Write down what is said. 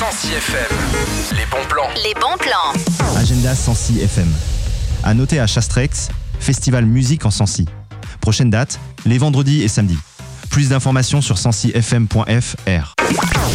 106 FM. Les bons plans. Les bons plans. Agenda 106 FM. À noter à Chastrex, Festival Musique en Sancy. Prochaine date, les vendredis et samedis. Plus d'informations sur 106fm.fr.